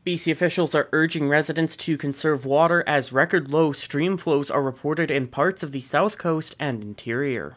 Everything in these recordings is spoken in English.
BC officials are urging residents to conserve water as record-low stream flows are reported in parts of the South Coast and interior.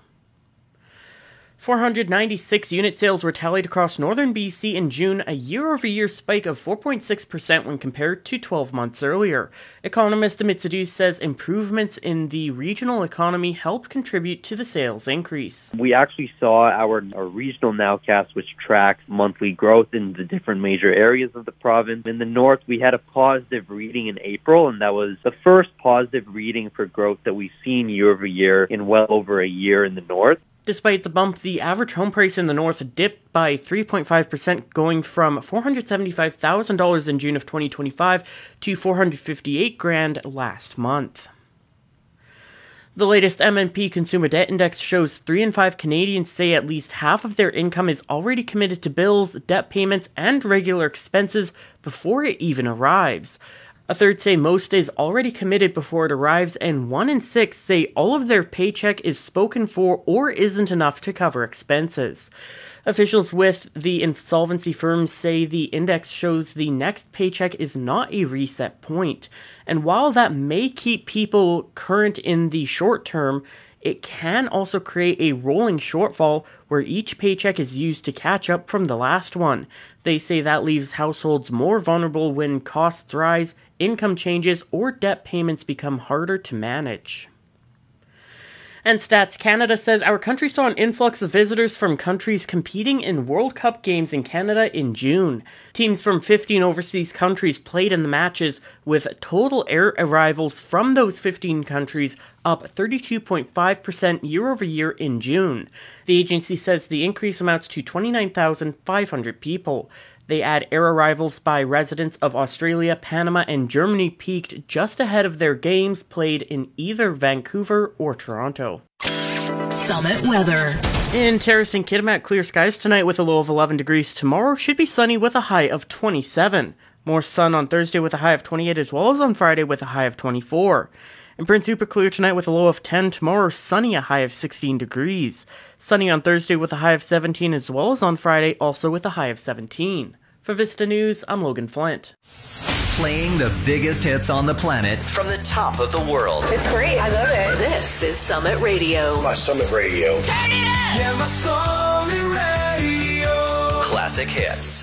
496 unit sales were tallied across northern BC in June, a year-over-year spike of 4.6% when compared to 12 months earlier. Economist Amit Sidhu says improvements in the regional economy helped contribute to the sales increase. We actually saw our regional nowcast, which tracks monthly growth in the different major areas of the province. In the north, we had a positive reading in April, and that was the first positive reading for growth that we've seen year-over-year in well over a year in the north. Despite the bump, the average home price in the north dipped by 3.5%, going from $475,000 in June of 2025 to $458,000 last month. The latest MNP Consumer Debt Index shows 3 in 5 Canadians say at least half of their income is already committed to bills, debt payments, and regular expenses before it even arrives. A third say most is already committed before it arrives, and 1 in 6 say all of their paycheck is spoken for or isn't enough to cover expenses. Officials with the insolvency firms say the index shows the next paycheck is not a reset point, and while that may keep people current in the short term, it can also create a rolling shortfall where each paycheck is used to catch up from the last one. They say that leaves households more vulnerable when costs rise, income changes, or debt payments become harder to manage. And Stats Canada says our country saw an influx of visitors from countries competing in World Cup games in Canada in June. Teams from 15 overseas countries played in the matches, with total air arrivals from those 15 countries up 32.5% year-over-year in June. The agency says the increase amounts to 29,500 people. They add air arrivals by residents of Australia, Panama, and Germany peaked just ahead of their games played in either Vancouver or Toronto. Summit weather. In Terrace and Kitimat, clear skies tonight with a low of 11 degrees. Tomorrow should be sunny with a high of 27. More sun on Thursday with a high of 28, as well as on Friday with a high of 24. In Prince Rupert, clear tonight with a low of 10. Tomorrow, sunny, a high of 16 degrees. Sunny on Thursday with a high of 17, as well as on Friday, also with a high of 17. For Vista News, I'm Logan Flint. Playing the biggest hits on the planet from the top of the world. It's great. I love it. This is Summit Radio. My Summit Radio. Turn it up! Yeah, my Summit Radio. Classic hits.